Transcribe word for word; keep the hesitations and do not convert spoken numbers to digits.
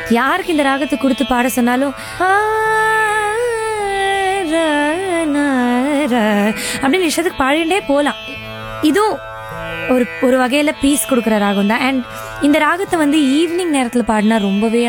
யாருக்கு இந்த ராகத்தை கொடுத்து பாட சொன்னாலும் ஆ, ர, ந, ர அப்படின்னு இஷ்டத்துக்கு பாடிட்டே போகலாம். இதுவும் ஒரு ஒரு வகையில் பீஸ் கொடுக்குற ராகம் தான். அண்ட் இந்த ராகத்தை வந்து ஈவினிங் நேரத்தில் பாடினா ரொம்பவே